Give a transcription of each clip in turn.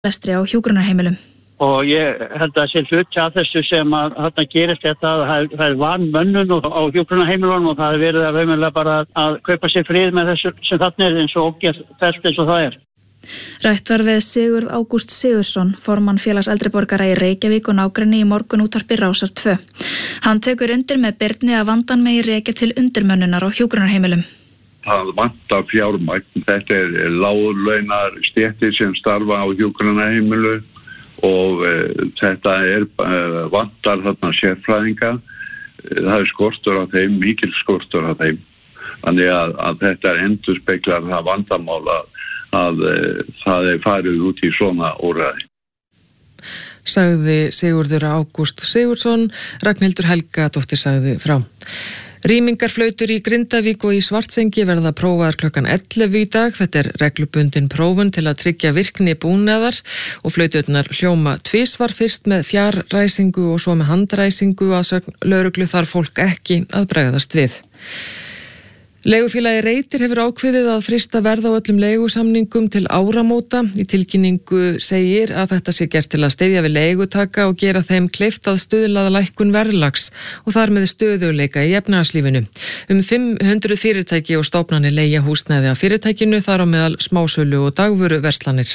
lestri á hjúkrunarheimilum. Og ég held að sé hluti af þessu sem að þarna gerist þetta að það vanmönnun á hjúkrunarheimilunum og það verið að raunverulega bara að kaupa sér frið með þessu sem þarna eins og ógeðfellt eins og það Rætt var við Sigurð Ágúst Sigurðsson, formann félags eldri borgara í Reykjavík og nágrenni í morgunútvarpi Rásar 2. Hann tekur undir með Birni að vandann megi rekja til undirmönnunar á hjúkrunarheimilum. Það vantar fjármagn. Þetta láglaunar stéttir sem starfa á hjúkrunarheimilu og þetta vantar þarna sérfræðinga. Það skortur á þeim, mikil skortur á þeim. Þannig að þetta endurspeglar það vandamál að það farið út í svona úrræði. Sagði Sigurður Ágúst Sigurðsson, Ragnhildur Helgadóttir sagði frá. Rýmingarflautur í Grindavík og í Svartsengi verða prófaðar klukkan 11 í dag. Þetta reglubundin prófun til að tryggja virkni búnaðar og flauturnar hljóma tvisvar fyrst með fjarræsingu og svo með handræsingu að sögn lögreglu þarf fólk ekki að bregðast við. Leigufélagi Reytir hefur ákveðið að frysta verð á öllum leigusamningum til áramóta. Í tilkynningu segir að þetta sé gert til að styðja við leigutaka og gera þeim kleift að stuðla að lækkun verðlags og þar með stöðugleika í efnahagslífinu. 500 fyrirtæki og stofnanir leigja húsnæði af fyrirtækinu, þar á meðal smásölu og dagvöruverslanir.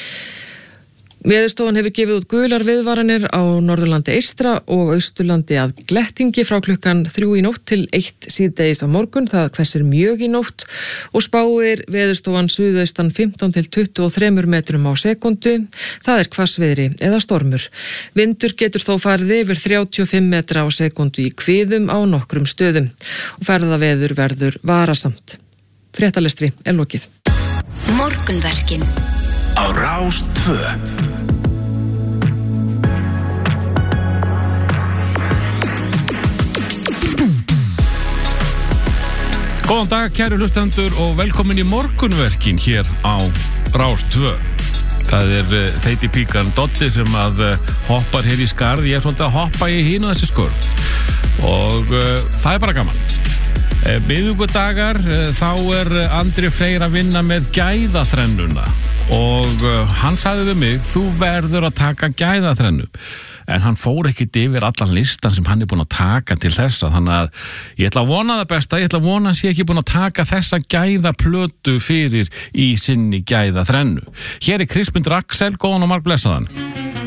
Veðurstofan hefur gefið út gular viðvaranir á Norðurlandi eystra og Austurlandi að Glettingi frá klukkan 3 í nótt til 1 síðdegis á morgun. Það hvessir mjög í nótt og spáir Veðurstofan suðaustan 15 til 23 metrum á sekundu. Það hvassviðri eða stormur. Vindur getur þó farið yfir 35 metra á sekundu í kviðum á nokkrum stöðum og ferðaveður verður varasamt. Fréttalestri lokið. Morgunverkin á Rás 2. Góðan dag, kæru hlustendur og velkomin í morgunverkin hér á Rás 2. Það þeiti píkan Doddi sem að hoppar hér í skarð. Ég svolítið að hoppa í hínu þessi skurð og það bara gaman. Miðvikudagar þá Andri Freyr að vinna með gæðaþrennuna og hann sagði við mig, þú verður að taka gæðaþrennu. En hann fór ekkert yfir allan listan sem hann búinn að taka til þessa, þannig að ég ætla að vona það besta, ég ætla að vona að sé ekki búinn að taka þessa gæðaplötu fyrir í sinni gæðaþrennu. Hér Kristmundur Axel, góðan og margblessaðan.